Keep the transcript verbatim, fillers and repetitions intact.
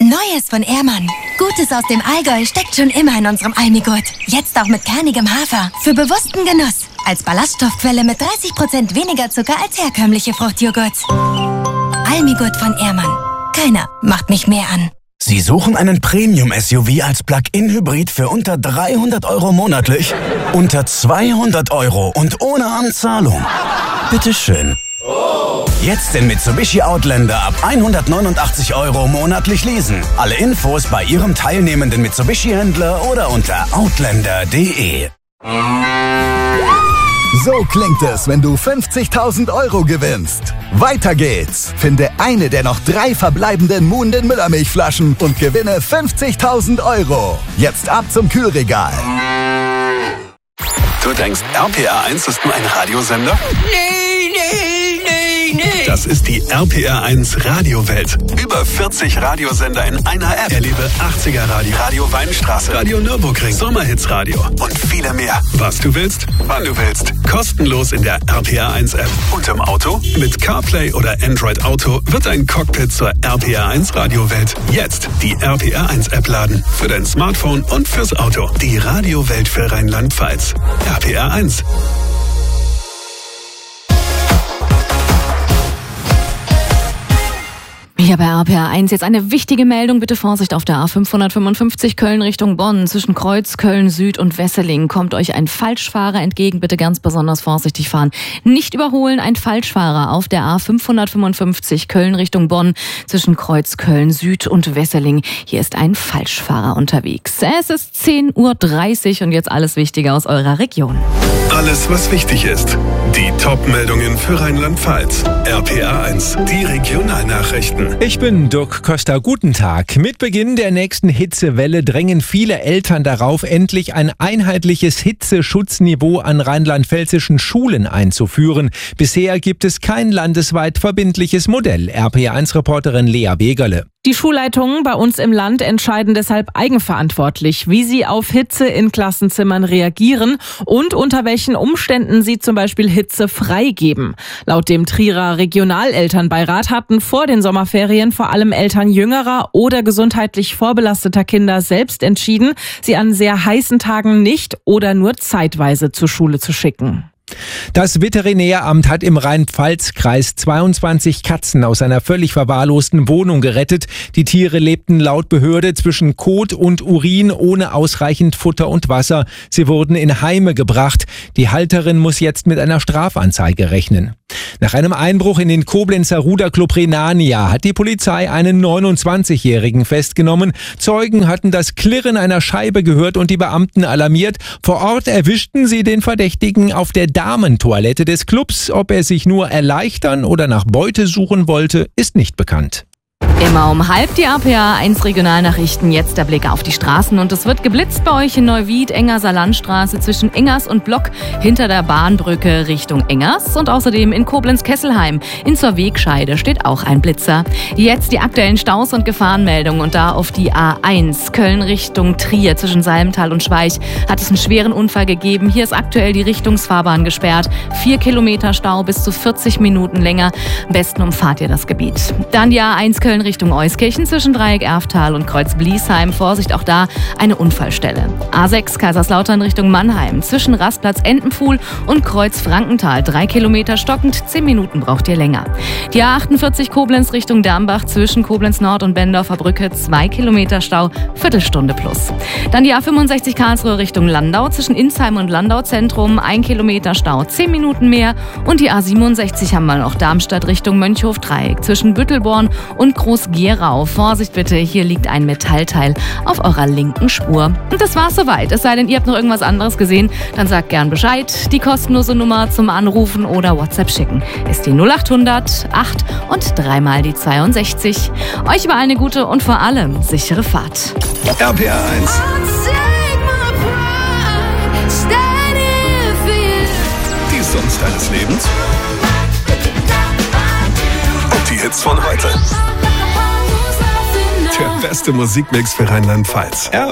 Neues von Ehrmann. Gutes aus dem Allgäu steckt schon immer in unserem Almigurt. Jetzt auch mit kernigem Hafer. Für bewussten Genuss. Als Ballaststoffquelle mit dreißig Prozent weniger Zucker als herkömmliche Fruchtjoghurts. Almigurt von Ehrmann. Keiner macht mich mehr an. Sie suchen einen Premium-S U V als Plug-in-Hybrid für unter dreihundert Euro monatlich? Unter zweihundert Euro und ohne Anzahlung? Bitteschön. Jetzt den Mitsubishi Outlander ab hundertneunundachtzig Euro monatlich leasen. Alle Infos bei Ihrem teilnehmenden Mitsubishi-Händler oder unter outlander punkt de. So klingt es, wenn du fünfzigtausend Euro gewinnst. Weiter geht's. Finde eine der noch drei verbleibenden Moon den Müllermilchflaschen und gewinne fünfzigtausend Euro. Jetzt ab zum Kühlregal. Du denkst, R P R eins ist nur ein Radiosender? Nee, nee, nee, nee. Das ist die R P R eins Radiowelt. Über vierzig Radiosender in einer App. Erlebe achtziger Radio, Radio Weinstraße, Radio Nürburgring, Sommerhits Radio und viele mehr. Was du willst, wann du willst. Kostenlos in der R P R eins App. Und im Auto? Mit CarPlay oder Android Auto wird ein Cockpit zur R P R eins Radiowelt. Jetzt die R P R eins App laden. Für dein Smartphone und fürs Auto. Die Radiowelt für Rheinland-Pfalz. R P R eins. Hier bei R P R eins jetzt eine wichtige Meldung. Bitte Vorsicht auf der A fünfhundertfünfundfünfzig Köln Richtung Bonn. Zwischen Kreuz, Köln Süd und Wesseling kommt euch ein Falschfahrer entgegen. Bitte ganz besonders vorsichtig fahren. Nicht überholen, ein Falschfahrer auf der A fünfhundertfünfundfünfzig Köln Richtung Bonn. Zwischen Kreuz, Köln Süd und Wesseling. Hier ist ein Falschfahrer unterwegs. Es ist zehn Uhr dreißig und jetzt alles Wichtige aus eurer Region. Alles, was wichtig ist. Die Top-Meldungen für Rheinland-Pfalz. R P R eins, die Regionalnachrichten. Ich bin Dirk Köster, guten Tag. Mit Beginn der nächsten Hitzewelle drängen viele Eltern darauf, endlich ein einheitliches Hitzeschutzniveau an rheinland-pfälzischen Schulen einzuführen. Bisher gibt es kein landesweit verbindliches Modell. R P R eins Reporterin Lea Wegerle. Die Schulleitungen bei uns im Land entscheiden deshalb eigenverantwortlich, wie sie auf Hitze in Klassenzimmern reagieren und unter welchen Umständen sie zum Beispiel Hitze freigeben. Laut dem Trierer Regionalelternbeirat hatten vor den Sommerferien vor allem Eltern jüngerer oder gesundheitlich vorbelasteter Kinder selbst entschieden, sie an sehr heißen Tagen nicht oder nur zeitweise zur Schule zu schicken. Das Veterinäramt hat im Rhein-Pfalz-Kreis zweiundzwanzig Katzen aus einer völlig verwahrlosten Wohnung gerettet. Die Tiere lebten laut Behörde zwischen Kot und Urin ohne ausreichend Futter und Wasser. Sie wurden in Heime gebracht. Die Halterin muss jetzt mit einer Strafanzeige rechnen. Nach einem Einbruch in den Koblenzer Ruderclub Rhenania hat die Polizei einen neunundzwanzigjährigen festgenommen. Zeugen hatten das Klirren einer Scheibe gehört und die Beamten alarmiert. Vor Ort erwischten sie den Verdächtigen auf der Damentoilette des Clubs. Ob er sich nur erleichtern oder nach Beute suchen wollte, ist nicht bekannt. Immer um halb die R P R eins Regionalnachrichten. Jetzt der Blick auf die Straßen. Und es wird geblitzt bei euch in Neuwied, Engerser Landstraße zwischen Engers und Block hinter der Bahnbrücke Richtung Engers. Und außerdem in Koblenz-Kesselheim in zur Wegscheide steht auch ein Blitzer. Jetzt die aktuellen Staus und Gefahrenmeldungen. Und da auf die A eins Köln Richtung Trier zwischen Salmtal und Schweich hat es einen schweren Unfall gegeben. Hier ist aktuell die Richtungsfahrbahn gesperrt. Vier Kilometer Stau bis zu vierzig Minuten länger. Am besten umfahrt ihr das Gebiet. Dann die A eins Köln Richtung Euskirchen zwischen Dreieck Erftal und Kreuz Bliesheim. Vorsicht, auch da eine Unfallstelle. A sechs Kaiserslautern Richtung Mannheim zwischen Rastplatz Entenpfuhl und Kreuz Frankenthal. Drei Kilometer stockend, zehn Minuten braucht ihr länger. Die A achtundvierzig Koblenz Richtung Dambach zwischen Koblenz Nord und Bendorfer Brücke. Zwei Kilometer Stau, Viertelstunde plus. Dann die A fünfundsechzig Karlsruhe Richtung Landau zwischen Insheim und Landau Zentrum. Ein Kilometer Stau, zehn Minuten mehr. Und die A siebenundsechzig haben wir noch Darmstadt Richtung Mönchhof Dreieck zwischen Büttelborn und Groß-Gerau. Vorsicht bitte, hier liegt ein Metallteil auf eurer linken Spur. Und das war's soweit. Es sei denn, ihr habt noch irgendwas anderes gesehen, dann sagt gern Bescheid. Die kostenlose Nummer zum Anrufen oder WhatsApp schicken ist die null achthundert acht und dreimal die zweiundsechzig. Euch überall eine gute und vor allem sichere Fahrt. R P R eins. Die Songs deines Lebens. Und die Hits von heute. Der beste Musikmix für Rheinland-Pfalz.